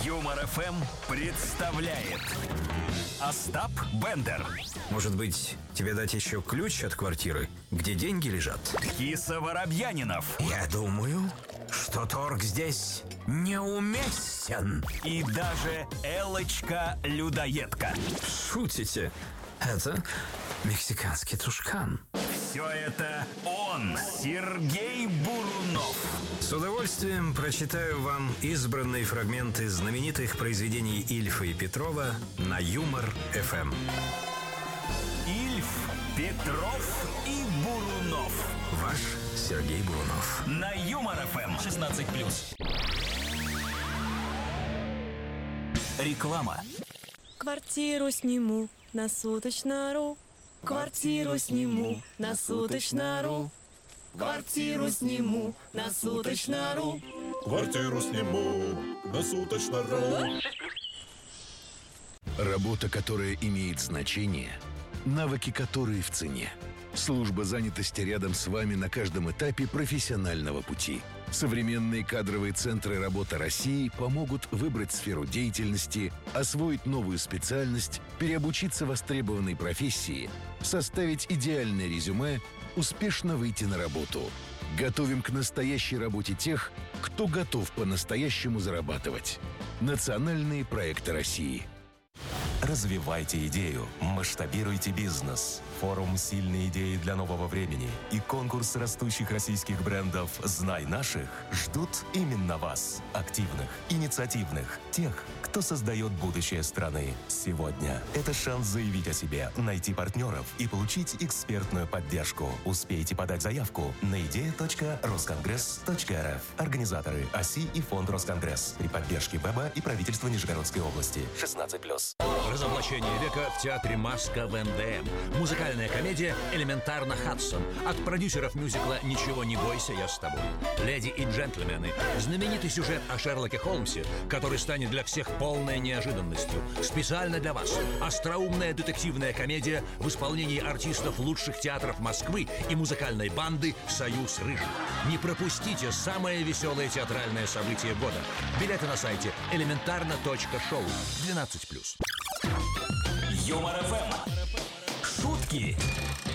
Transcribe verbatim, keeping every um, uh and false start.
Юмор эф эм представляет Остап Бендер. Может быть, тебе дать еще ключ от квартиры, где деньги лежат? Киса Воробьянинов. Я думаю, что торг здесь неуместен. И даже Элочка-людоедка. Шутите? Это мексиканский тушкан. Все это он, Сергей Бурунов. С удовольствием прочитаю вам избранные фрагменты знаменитых произведений Ильфа и Петрова на Юмор эф эм. Ильф, Петров и Бурунов. Ваш Сергей Бурунов. На Юмор эф эм. шестнадцать плюс. Реклама. Квартиру сниму на суточно.ру. Квартиру сниму на суточно.ру. Квартиру сниму на суточно.ру. Квартиру сниму на суточно.ру. Работа, которая имеет значение, навыки, которые в цене. Служба занятости рядом с вами на каждом этапе профессионального пути. Современные кадровые центры работы России помогут выбрать сферу деятельности, освоить новую специальность, переобучиться востребованной профессии, составить идеальное резюме, успешно выйти на работу. Готовим к настоящей работе тех, кто готов по-настоящему зарабатывать. Национальные проекты России. Развивайте идею, масштабируйте бизнес. Форум «Сильные идеи для нового времени» и конкурс растущих российских брендов «Знай наших» ждут именно вас, активных, инициативных, тех, кто создает будущее страны сегодня. Это шанс заявить о себе, найти партнеров и получить экспертную поддержку. Успейте подать заявку на идея точка росконгресс точка эр эф. Организаторы ОСИ и Фонд Росконгресс при поддержке ВЭБа и правительства Нижегородской области. шестнадцать плюс. Разоблачение века в театре «Маска» в эн дэ эм. Музыкальная комедия «Элементарно Хадсон». От продюсеров мюзикла «Ничего не бойся, я с тобой». «Леди и джентльмены». Знаменитый сюжет о Шерлоке Холмсе, который станет для всех полной неожиданностью. Специально для вас. Остроумная детективная комедия в исполнении артистов лучших театров Москвы и музыкальной банды «Союз Рыжих». Не пропустите самое веселое театральное событие года. Билеты на сайте элементарно точка шоу. двенадцать плюс. Юмор эф эм. Шутки